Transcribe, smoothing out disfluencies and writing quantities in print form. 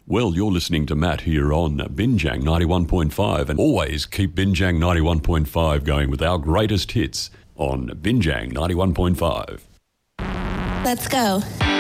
Well, you're listening to Matt here on Binjang 91.5, and always keep Binjang 91.5 going with our greatest hits on Binjang 91.5. Let's go.